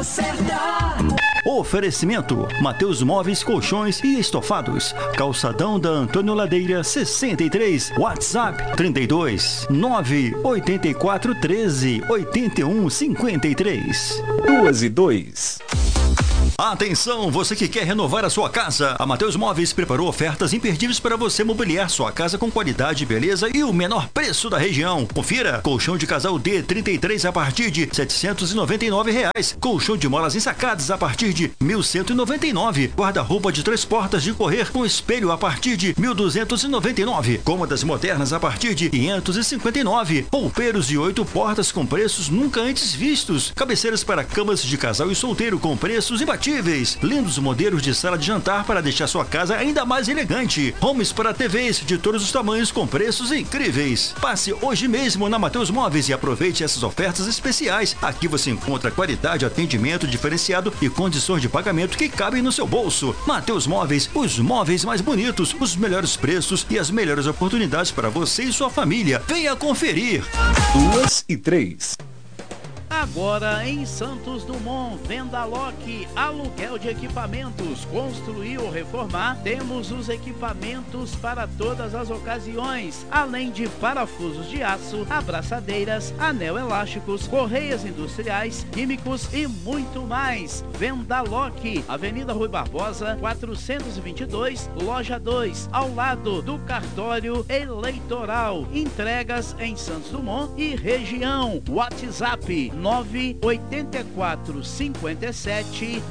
hora certa. Oferecimento: Mateus Móveis, Colchões e Estofados. Calçadão da Antônio Ladeira 63. WhatsApp 32 984 13 81 53. 2:02. Atenção, você que quer renovar a sua casa. A Mateus Móveis preparou ofertas imperdíveis para você mobiliar sua casa com qualidade, beleza e o menor preço da região. Confira: colchão de casal D33 a partir de R$ 799. Colchão de molas ensacadas a partir de R$ 1.199. Guarda-roupa de 3 portas de correr com espelho a partir de R$ 1.299. Cômodas modernas a partir de R$ 559. Roupeiros de 8 portas com preços nunca antes vistos. Cabeceiras para camas de casal e solteiro com preços imbatíveis. Lindos modelos de sala de jantar para deixar sua casa ainda mais elegante. Homes para TVs de todos os tamanhos com preços incríveis. Passe hoje mesmo na Mateus Móveis e aproveite essas ofertas especiais. Aqui você encontra qualidade, atendimento diferenciado e condições de pagamento que cabem no seu bolso. Mateus Móveis, os móveis mais bonitos, os melhores preços e as melhores oportunidades para você e sua família. Venha conferir. 2:03. Agora em Santos Dumont, Vendaloc, aluguel de equipamentos, construir ou reformar, temos os equipamentos para todas as ocasiões, além de parafusos de aço, abraçadeiras, anel elásticos, correias industriais, químicos e muito mais. Vendaloc, Avenida Rui Barbosa, 422, Loja 2, ao lado do cartório eleitoral. Entregas em Santos Dumont e região. WhatsApp 984 57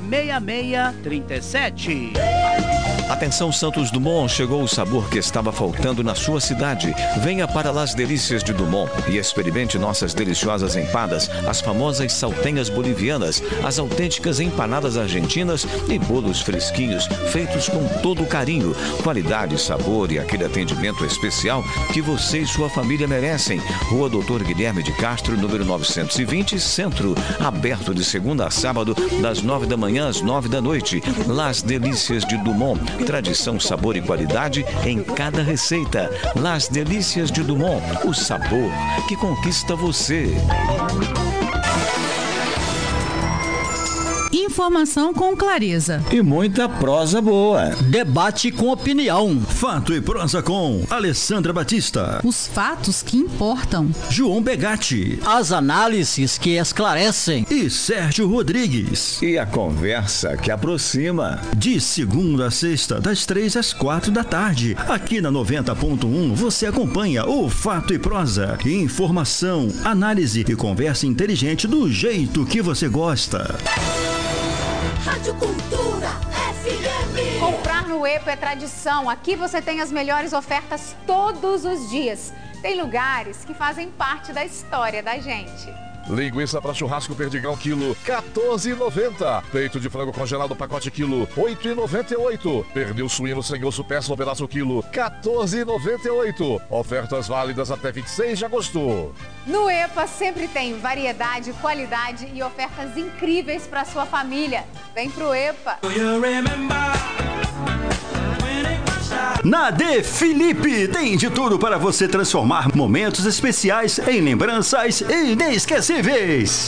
6637. Atenção Santos Dumont, chegou o sabor que estava faltando na sua cidade. Venha para Las Delícias de Dumont e experimente nossas deliciosas empadas, as famosas saltenhas bolivianas, as autênticas empanadas argentinas e bolos fresquinhos, feitos com todo carinho, qualidade, sabor e aquele atendimento especial que você e sua família merecem. Rua Doutor Guilherme de Castro, número 920, Centro, aberto de segunda a sábado, das 9 da manhã às 9 da noite. Las Delícias de Dumont, tradição, sabor e qualidade em cada receita. Las Delícias de Dumont, o sabor que conquista você. Informação com clareza e muita prosa boa. Debate com opinião. Fato e prosa com Alessandra Batista. Os fatos que importam. João Begatti. As análises que esclarecem. E Sérgio Rodrigues. E a conversa que aproxima. De segunda a sexta, das 3 às 4 da tarde. Aqui na 90.1 você acompanha o Fato e Prosa. Informação, análise e conversa inteligente do jeito que você gosta. Rádio Cultura FM. Comprar no EPA é tradição. Aqui você tem as melhores ofertas todos os dias. Tem lugares que fazem parte da história da gente. Linguiça para churrasco perdigão quilo, R$14,90. Peito de frango congelado pacote quilo, R$8,98. Pernil suíno sem osso peça ou pedaço quilo, R$14,98. Ofertas válidas até 26 de agosto. No EPA sempre tem variedade, qualidade e ofertas incríveis para sua família. Vem pro EPA. Na De Felipe tem de tudo para você transformar momentos especiais em lembranças inesquecíveis.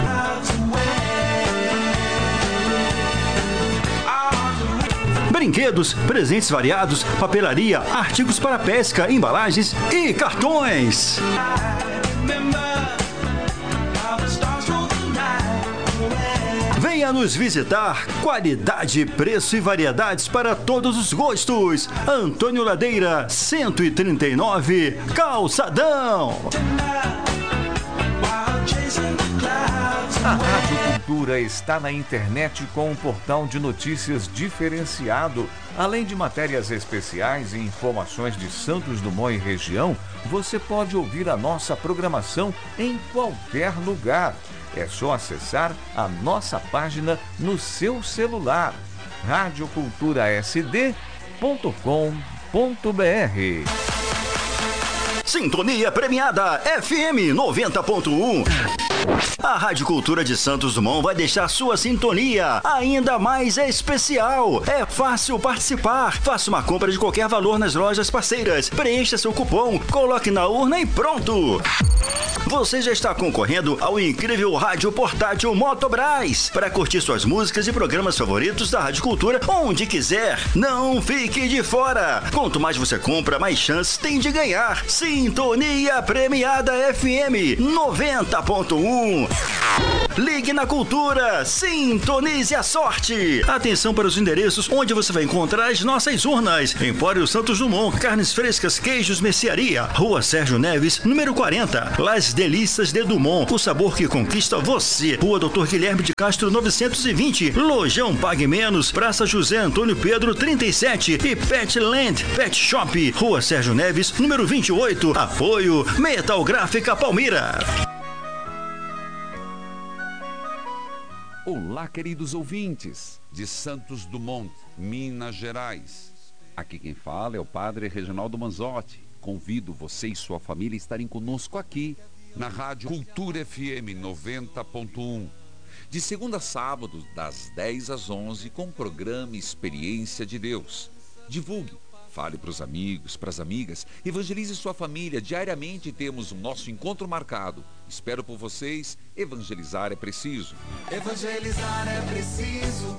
Brinquedos, presentes variados, papelaria, artigos para pesca, embalagens e cartões. Venha nos visitar. Qualidade, preço e variedades para todos os gostos. Antônio Ladeira, 139, Calçadão. A Rádio Cultura está na internet com um portal de notícias diferenciado. Além de matérias especiais e informações de Santos Dumont e região, você pode ouvir a nossa programação em qualquer lugar. É só acessar a nossa página no seu celular, radioculturasd.com.br. Sintonia premiada FM 90.1. A Rádio Cultura de Santos Dumont vai deixar sua sintonia ainda mais especial. É fácil participar. Faça uma compra de qualquer valor nas lojas parceiras. Preencha seu cupom, coloque na urna e pronto. Você já está concorrendo ao incrível rádio portátil Motobras para curtir suas músicas e programas favoritos da Rádio Cultura onde quiser. Não fique de fora. Quanto mais você compra, mais chances tem de ganhar. Sintonia Premiada FM 90.1. Ligue na Cultura, sintonize a sorte. Atenção para os endereços onde você vai encontrar as nossas urnas. Empório Santos Dumont, carnes frescas, queijos, mercearia. Rua Sérgio Neves, número 40. Las Delícias de Dumont, o sabor que conquista você. Rua Doutor Guilherme de Castro 920. Lojão Pague Menos, Praça José Antônio Pedro 37 e Petland Pet Shop, Rua Sérgio Neves, número 28. Apoio Metal Gráfica Palmira. Olá, queridos ouvintes de Santos Dumont, Minas Gerais. Aqui quem fala é o Padre Reginaldo Manzotti. Convido você e sua família a estarem conosco aqui na Rádio Cultura FM 90.1. De segunda a sábado, das 10 às 11, com o programa Experiência de Deus. Divulgue, fale para os amigos, para as amigas, evangelize sua família. Diariamente temos o nosso encontro marcado. Espero por vocês. Evangelizar é preciso. Evangelizar é preciso.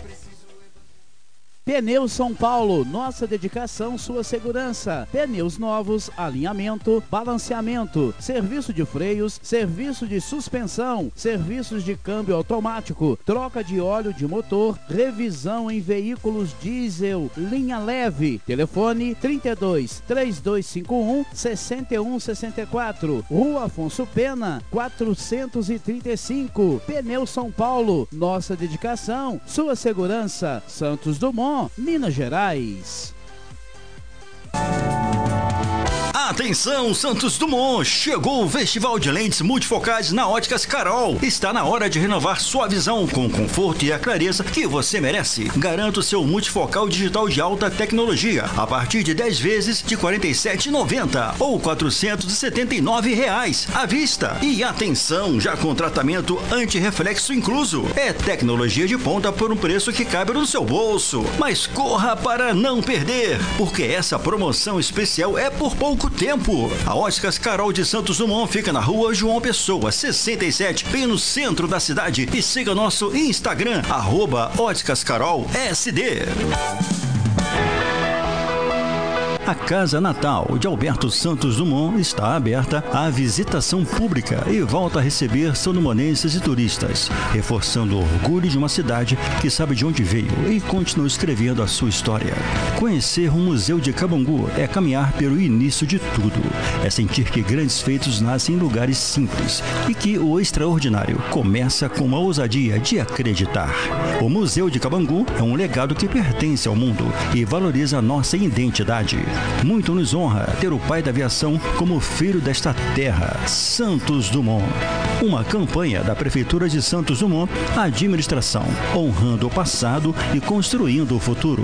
Pneus São Paulo, nossa dedicação, sua segurança. Pneus novos, alinhamento, balanceamento, serviço de freios, serviço de suspensão, serviços de câmbio automático, troca de óleo de motor, revisão em veículos diesel, linha leve. Telefone 32 3251 6164. Rua Afonso Pena, 435. Pneus São Paulo, nossa dedicação, sua segurança. Santos Dumont, Minas Gerais. Atenção, Santos Dumont! Chegou o Festival de Lentes Multifocais na Óticas Carol. Está na hora de renovar sua visão com o conforto e a clareza que você merece. Garanta o seu multifocal digital de alta tecnologia a partir de 10 vezes de R$ 47,90 ou R$ 479 à vista. E atenção, já com tratamento anti-reflexo incluso. É tecnologia de ponta por um preço que cabe no seu bolso. Mas corra para não perder, porque essa promoção especial é por pouco tempo. A Óticas Carol de Santos Dumont fica na Rua João Pessoa, 67, bem no centro da cidade. E siga nosso Instagram, @óticascarolsd. A Casa Natal de Alberto Santos Dumont está aberta à visitação pública e volta a receber sandumonenses e turistas, reforçando o orgulho de uma cidade que sabe de onde veio e continua escrevendo a sua história. Conhecer o Museu de Cabangu é caminhar pelo início de tudo. É sentir que grandes feitos nascem em lugares simples e que o extraordinário começa com uma ousadia de acreditar. O Museu de Cabangu é um legado que pertence ao mundo e valoriza a nossa identidade. Muito nos honra ter o pai da aviação como filho desta terra, Santos Dumont. Uma campanha da Prefeitura de Santos Dumont, administração, honrando o passado e construindo o futuro.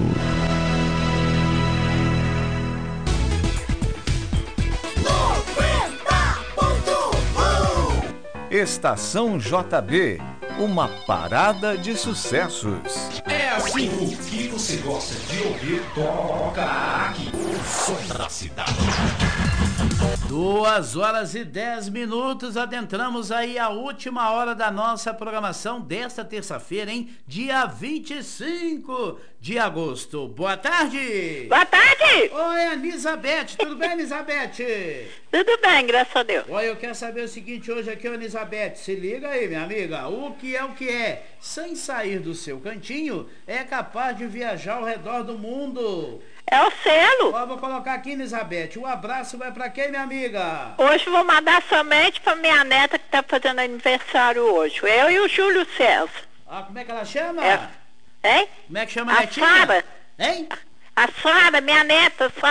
Estação JB, uma parada de sucessos. É assim, o que você gosta de ouvir, toca aqui. O som da cidade. 2h10, adentramos aí a última hora da nossa programação desta terça-feira, hein? Dia 25 de agosto. Boa tarde! Boa tarde! Oi, Anisabete, tudo bem, Anisabete? Tudo bem, graças a Deus. Olha, eu quero saber o seguinte hoje aqui, Anisabete, se liga aí, minha amiga, o que é, sem sair do seu cantinho, é capaz de viajar ao redor do mundo. É o selo. Ó, vou colocar aqui, Anisabete, o abraço vai pra quem, minha amiga? Hoje vou mandar somente pra minha neta que tá fazendo aniversário hoje, eu e o Júlio César. Ah, como é que ela chama? Hein? Como é que chama a netinha? Sara. Hein? A Sara, minha neta, Sara.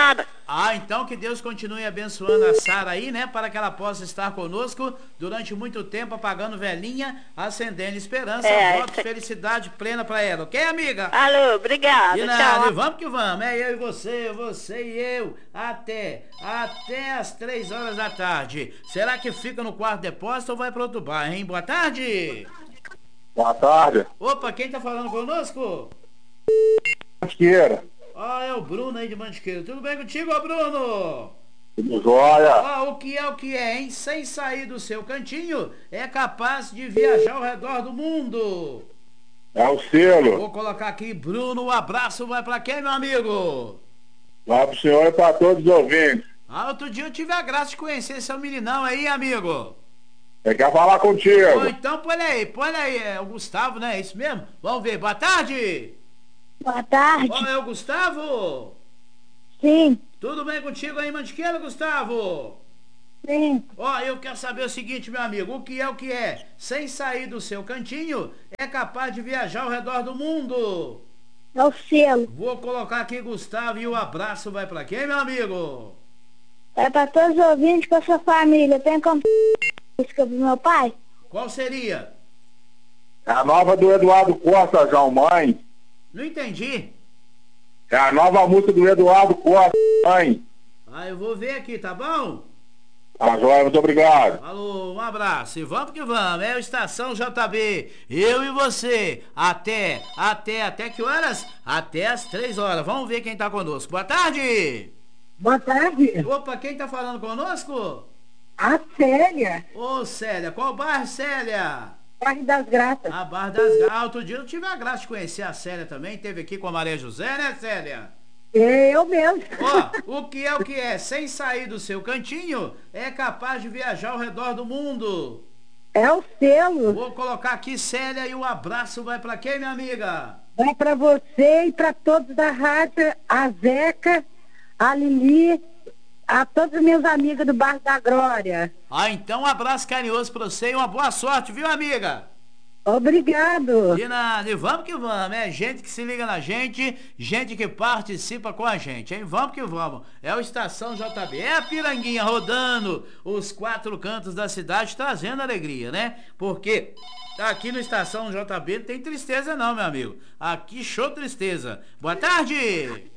Então que Deus continue abençoando a Sara aí, né? Para que ela possa estar conosco durante muito tempo, apagando velhinha, acendendo esperança, votos, felicidade plena para ela. Ok, amiga? Alô, obrigada. E nada, vamos que vamos. É eu e você e eu. Até às 3 horas da tarde. Será que fica no quarto depósito ou vai para outro bairro, hein? Boa tarde. Boa tarde. Opa, quem tá falando conosco? Mantiqueira. É o Bruno aí de Mantiqueira. Tudo bem contigo, Bruno? Tudo jóia. O que é, hein? Sem sair do seu cantinho, é capaz de viajar ao redor do mundo. É o selo. Vou colocar aqui, Bruno, o abraço vai pra quem, meu amigo? Vai pro senhor e pra todos os ouvintes. Outro dia eu tive a graça de conhecer seu meninão aí, amigo. Ele quer falar contigo. Então põe aí, é o Gustavo, né? É isso mesmo? Vamos ver, boa tarde. Boa tarde. É o Gustavo? Sim. Tudo bem contigo aí, Mantiqueira, Gustavo? Sim. Eu quero saber o seguinte, meu amigo, o que é? Sem sair do seu cantinho, é capaz de viajar ao redor do mundo. É o selo. Vou colocar aqui, Gustavo, e o abraço vai pra quem, meu amigo? É pra todos os ouvintes com a sua família. Tem como música do meu pai? Qual seria? É a nova do Eduardo Costa, João, mãe. Não entendi. É a nova música do Eduardo Costa, mãe. Eu vou ver aqui, tá bom? Tá joia, muito obrigado. Alô, um abraço. E vamos que vamos. É o Estação JB. Eu e você. Até que horas? Até às 3 horas. Vamos ver quem tá conosco. Boa tarde. Boa tarde. Opa, quem tá falando conosco? A Célia. Ô, Célia. Qual bairro, Célia? Bairro das Graças. Bairro das Graças. Outro dia eu tive a graça de conhecer a Célia também. Teve aqui com a Maria José, né, Célia? Eu mesmo. O que é? Sem sair do seu cantinho, é capaz de viajar ao redor do mundo. É o selo. Vou colocar aqui, Célia, e o abraço vai pra quem, minha amiga? Vai pra você e pra todos da rádio, a Zeca, a Lili, a todos os meus amigos do Bairro da Glória. Então um abraço carinhoso pra você e uma boa sorte, viu, amiga? Obrigado. De nada, e vamos que vamos, é gente que se liga na gente, gente que participa com a gente, hein? Vamos que vamos, é o Estação JB, é a Piranguinha rodando os 4 cantos da cidade, trazendo alegria, né? Porque aqui no Estação JB não tem tristeza não, meu amigo, aqui show tristeza. Boa tarde.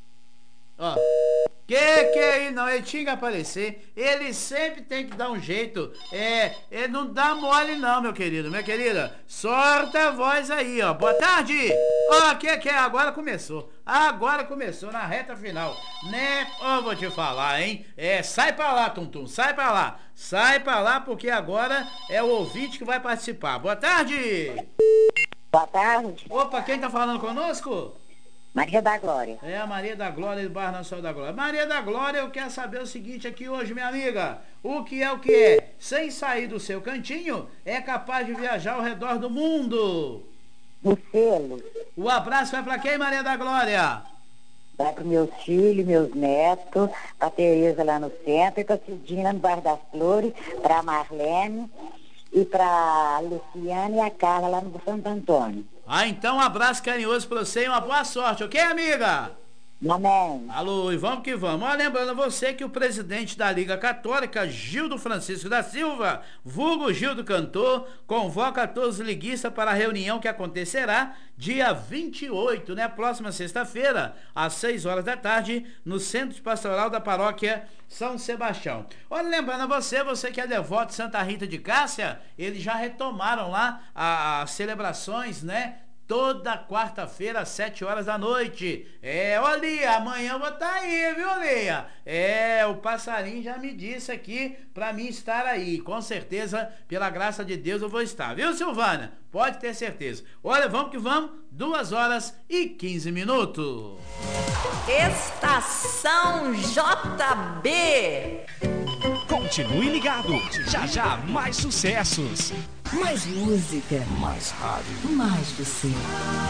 Que aí não, ele tinha que aparecer, ele sempre tem que dar um jeito, ele não dá mole não, meu querido, minha querida, sorta a voz aí, boa tarde, que agora começou na reta final, né, vou te falar, hein, sai pra lá, Tum, sai pra lá, porque agora é o ouvinte que vai participar. Boa tarde. Boa tarde. Opa, quem tá falando conosco? Maria da Glória. É a Maria da Glória do Bairro Nacional da Glória. Maria da Glória, eu quero saber o seguinte aqui hoje, minha amiga. O que é? Sem sair do seu cantinho, é capaz de viajar ao redor do mundo. No selo. O abraço vai pra quem, Maria da Glória? Vai para meus filhos, meus netos, pra Tereza lá no centro, e pra Cidina no Bairro das Flores, pra Marlene e pra Luciana e a Carla lá no Santo Antônio. Então um abraço carinhoso pra você e uma boa sorte, ok, amiga? Amém. Alô, e vamos que vamos. Lembrando a você que o presidente da Liga Católica, Gildo Francisco da Silva, vulgo Gildo Cantor, convoca todos os liguistas para a reunião que acontecerá dia 28, né? Próxima sexta-feira, às 6 horas da tarde, no Centro Pastoral da Paróquia São Sebastião. Lembrando a você que é devoto de Santa Rita de Cássia, eles já retomaram lá as celebrações, né? Toda quarta-feira, às 7 horas da noite. Lia, amanhã eu vou estar aí, viu, Lia? O passarinho já me disse aqui pra mim estar aí. Com certeza, pela graça de Deus, eu vou estar. Viu, Silvana? Pode ter certeza. Vamos que vamos. 2 horas e 15 minutos. Estação JB. Continue ligado. Já, mais sucessos. Mais música. Mais rádio. Mais você.